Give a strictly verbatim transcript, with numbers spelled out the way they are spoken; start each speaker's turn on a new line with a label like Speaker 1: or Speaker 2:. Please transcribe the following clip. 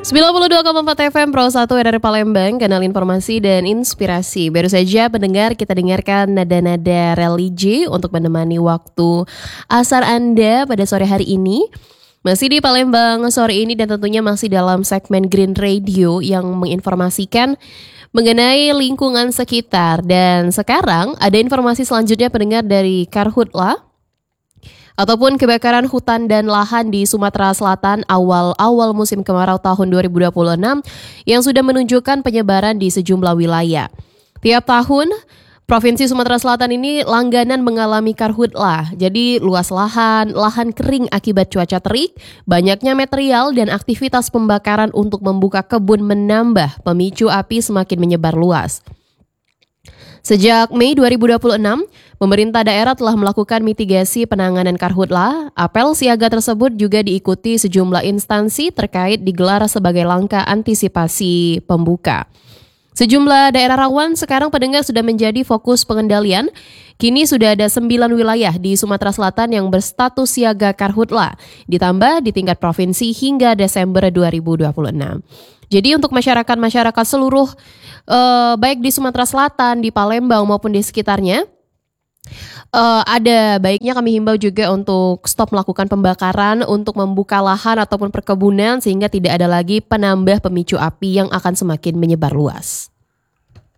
Speaker 1: sembilan puluh dua koma empat F M Pro satu R R Palembang, kanal informasi dan inspirasi. Baru saja pendengar kita dengarkan nada-nada religi untuk menemani waktu asar Anda pada sore hari ini. Masih di Palembang sore ini dan tentunya masih dalam segmen Green Radio yang menginformasikan mengenai lingkungan sekitar. Dan sekarang ada informasi selanjutnya pendengar dari Karhutla ataupun kebakaran hutan dan lahan di Sumatera Selatan awal-awal musim kemarau tahun dua ribu dua puluh enam yang sudah menunjukkan penyebaran di sejumlah wilayah. Tiap tahun, Provinsi Sumatera Selatan ini langganan mengalami karhutlah. Jadi luas lahan, lahan kering akibat cuaca terik, banyaknya material dan aktivitas pembakaran untuk membuka kebun menambah pemicu api semakin menyebar luas. Sejak Mei dua ribu dua puluh enam, pemerintah daerah telah melakukan mitigasi penanganan karhutlah. Apel siaga tersebut juga diikuti sejumlah instansi terkait digelar sebagai langkah antisipasi pembuka. Sejumlah daerah rawan sekarang pendengar sudah menjadi fokus pengendalian. Kini sudah ada sembilan wilayah di Sumatera Selatan yang berstatus siaga karhutlah, ditambah di tingkat provinsi hingga Desember dua ribu dua puluh enam. Jadi untuk masyarakat-masyarakat seluruh, eh, baik di Sumatera Selatan, di Palembang maupun di sekitarnya, eh, ada baiknya kami himbau juga untuk stop melakukan pembakaran untuk membuka lahan ataupun perkebunan sehingga tidak ada lagi penambah pemicu api yang akan semakin menyebar luas.